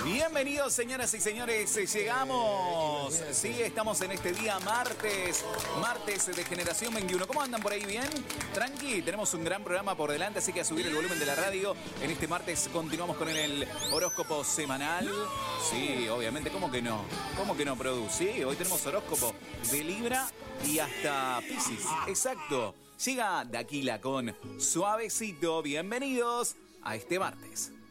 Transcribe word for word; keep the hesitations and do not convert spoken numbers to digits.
Bienvenidos, señoras y señores, llegamos. Sí, estamos en este día martes, martes de Generación veintiuno. ¿Cómo andan por ahí? ¿Bien? Tranqui, tenemos un gran programa por delante, así que a subir el volumen de la radio. En este martes continuamos con el horóscopo semanal. Sí, obviamente, ¿cómo que no? ¿Cómo que no, Produ? Sí, hoy tenemos horóscopo de Libra y hasta Piscis. Exacto. Llega Daquila con Suavecito. Bienvenidos a este martes.